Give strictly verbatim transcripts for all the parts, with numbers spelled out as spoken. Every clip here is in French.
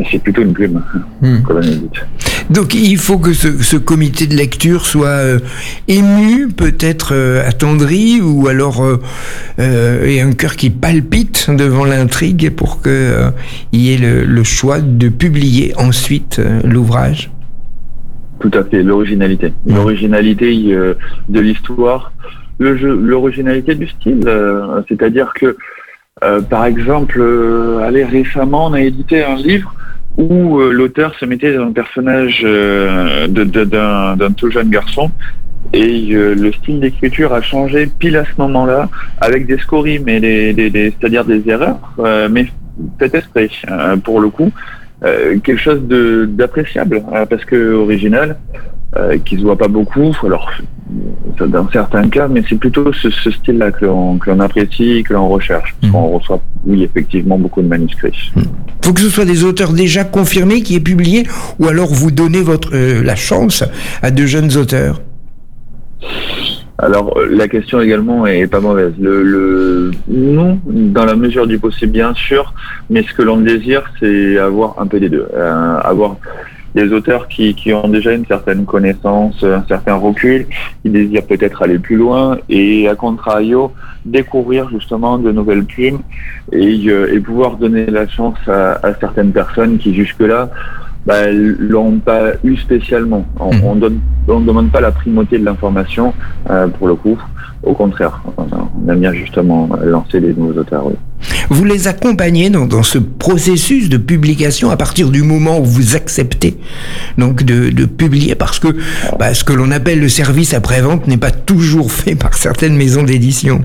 mais c'est plutôt une plume mmh. que l'on édite. Donc il faut que ce, ce comité de lecture soit euh, ému, peut-être euh, attendri, ou alors euh, euh, ait un cœur qui palpite devant l'intrigue pour qu'il euh, y ait le, le choix de publier ensuite euh, l'ouvrage. Tout à fait, l'originalité. Mmh. L'originalité euh, de l'histoire, le jeu, l'originalité du style, euh, c'est-à-dire que, euh, par exemple, euh, allez, récemment, on a édité un livre où euh, l'auteur se mettait dans un personnage euh, de, de, d'un, d'un tout jeune garçon, et euh, le style d'écriture a changé pile à ce moment-là, avec des scories, mais des, des, des, c'est-à-dire des erreurs, euh, mais faites exprès, euh, pour le coup, euh, quelque chose de, d'appréciable, euh, parce que original, euh, qui se voit pas beaucoup, alors dans certains cas, mais c'est plutôt ce, ce style-là que l'on, que l'on apprécie, que l'on recherche. Parce mmh. qu'on reçoit, oui, effectivement, beaucoup de manuscrits. Il mmh. faut que ce soit des auteurs déjà confirmés qui aient publié, ou alors vous donnez votre, euh, la chance à de jeunes auteurs. Alors, la question également est pas mauvaise. Le, le, nous, dans la mesure du possible, bien sûr, mais ce que l'on désire, c'est avoir un peu des deux. Euh, avoir des auteurs qui, qui ont déjà une certaine connaissance, un certain recul, qui désirent peut-être aller plus loin, et à contrario, découvrir justement de nouvelles plumes et, euh, et pouvoir donner la chance à, à certaines personnes qui jusque-là bah, l'ont pas eu spécialement. On, mmh. on donne, on ne demande pas la primauté de l'information euh, pour le coup. Au contraire, on aime bien justement lancer des nouveaux auteurs. Oui. Vous les accompagnez dans, dans ce processus de publication à partir du moment où vous acceptez donc de, de publier, parce que bah, ce que l'on appelle le service après-vente n'est pas toujours fait par certaines maisons d'édition.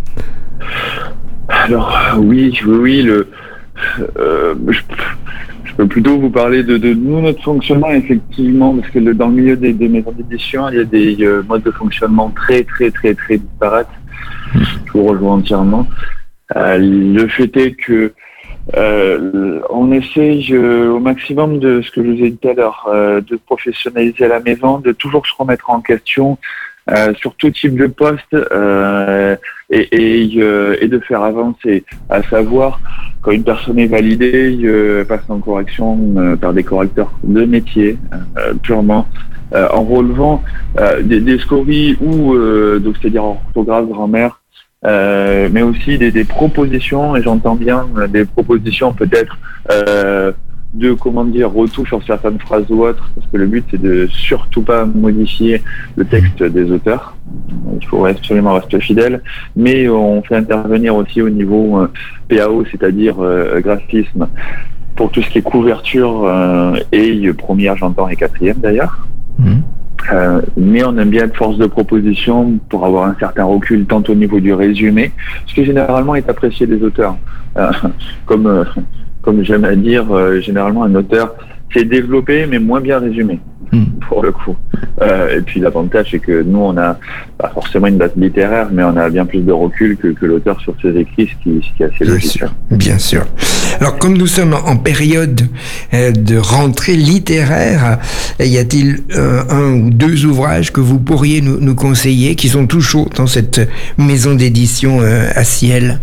Alors oui, oui, oui, le, euh, je, je peux plutôt vous parler de, de nous, notre fonctionnement, effectivement, parce que le, dans le milieu des, des maisons d'édition, il y a des euh, modes de fonctionnement très, très, très, très disparates. Je vous rejoins entièrement. Euh, le fait est que euh, on essaye euh, au maximum de ce que je vous ai dit tout à l'heure, euh, de professionnaliser la maison, de toujours se remettre en question euh, sur tout type de poste euh, et, et, euh, et de faire avancer, à savoir quand une personne est validée, euh, passe en correction euh, par des correcteurs de métier euh, purement, euh, en relevant euh, des, des scories ou euh, donc c'est-à-dire orthographe, grammaire. Euh, mais aussi des, des propositions, et j'entends bien euh, des propositions peut-être euh, de, comment dire, retouches sur certaines phrases ou autres, parce que le but c'est de surtout pas modifier le texte des auteurs. Il faut absolument rester fidèle, mais on fait intervenir aussi au niveau euh, P A O, c'est-à-dire euh, graphisme, pour tout ce qui est couverture euh, et première, j'entends, et quatrième d'ailleurs. Mmh. Euh, mais on aime bien être force de proposition pour avoir un certain recul tant au niveau du résumé, ce qui généralement est apprécié des auteurs. Euh, comme euh, comme j'aime à dire, euh, généralement un auteur c'est développé mais moins bien résumé, mmh. pour le coup. Euh, et puis l'avantage c'est que nous on a pas forcément une base littéraire, mais on a bien plus de recul que, que l'auteur sur ses écrits, ce qui, ce qui est assez bien logique. Sûr, bien sûr. Alors comme nous sommes en période euh, de rentrée littéraire, y a-t-il euh, un ou deux ouvrages que vous pourriez nous, nous conseiller qui sont tout chauds dans cette maison d'édition euh, à ciel?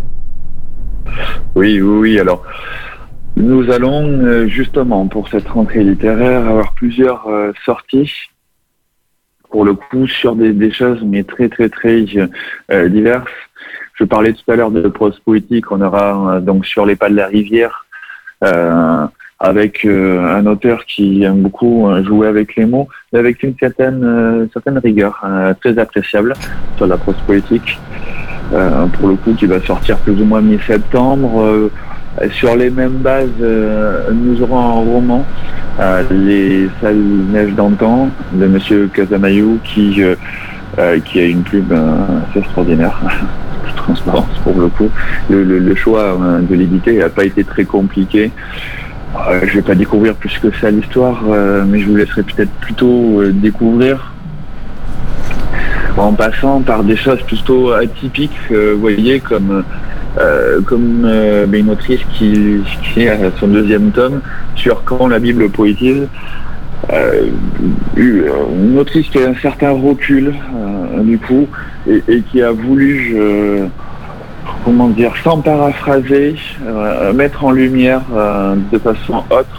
Oui, oui, oui. Alors nous allons euh, justement pour cette rentrée littéraire avoir plusieurs euh, sorties, pour le coup sur des, des choses mais très très très euh, diverses. Je parlais tout à l'heure de prose poétique, on aura euh, donc Sur les pas de la rivière euh, avec euh, un auteur qui aime beaucoup euh, jouer avec les mots, mais avec une certaine euh, certaine rigueur euh, très appréciable sur la prose poétique, euh, pour le coup qui va sortir plus ou moins mi-septembre. Euh, Sur les mêmes bases, euh, nous aurons un roman, euh, Les Sales Neiges d'antan, de Monsieur Casamayou, qui euh, euh, qui a une plume euh, assez extraordinaire, toute transparence pour le coup. Le, le, le choix euh, de l'éditer n'a pas été très compliqué. Euh, je vais pas découvrir plus que ça l'histoire, euh, mais je vous laisserai peut-être plutôt euh, découvrir. En passant par des choses plutôt atypiques, euh, vous voyez, comme euh, comme euh, une autrice qui, qui est à son deuxième tome sur Quand la Bible poétise, euh, une autrice qui a un certain recul euh, du coup et, et qui a voulu, je, comment dire, sans paraphraser, euh, mettre en lumière euh, de façon autre